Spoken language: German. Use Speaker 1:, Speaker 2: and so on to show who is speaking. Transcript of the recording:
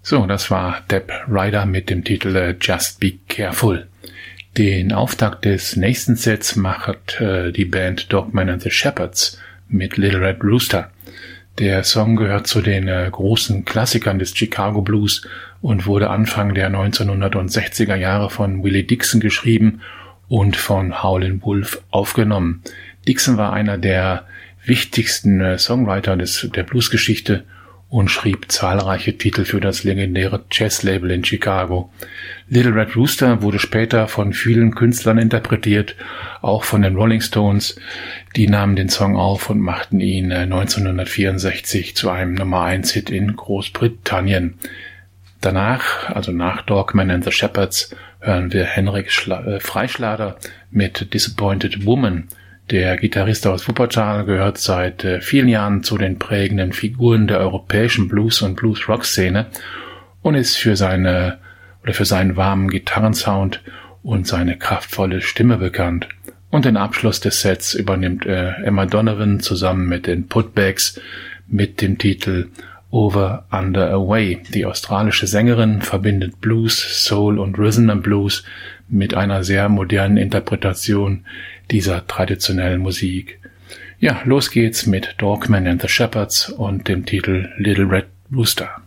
Speaker 1: So, das war Deb Ryder mit dem Titel Just Be Careful. Den Auftakt des nächsten Sets macht die Band Dogman and the Shepherds mit Little Red Rooster. Der Song gehört zu den großen Klassikern des Chicago Blues und wurde Anfang der 1960er Jahre von Willie Dixon geschrieben und von Howlin' Wolf aufgenommen. Dixon war einer der wichtigsten Songwriter der Bluesgeschichte und schrieb zahlreiche Titel für das legendäre Jazzlabel in Chicago. Little Red Rooster wurde später von vielen Künstlern interpretiert, auch von den Rolling Stones. Die nahmen den Song auf und machten ihn 1964 zu einem Nummer-1-Hit in Großbritannien. Danach, also nach Dogman and the Shepherds, hören wir Henrik Freischlader mit Disappointed Woman. Der Gitarrist aus Wuppertal gehört seit vielen Jahren zu den prägenden Figuren der europäischen Blues- und Blues-Rock-Szene und ist für seinen warmen Gitarrensound und seine kraftvolle Stimme bekannt. Und den Abschluss des Sets übernimmt Emma Donovan zusammen mit den Putbacks mit dem Titel Over, Under, Away. Die australische Sängerin verbindet Blues, Soul und Rhythm and Blues mit einer sehr modernen Interpretation dieser traditionellen Musik. Ja, los geht's mit Dogman and the Shepherds und dem Titel Little Red Rooster.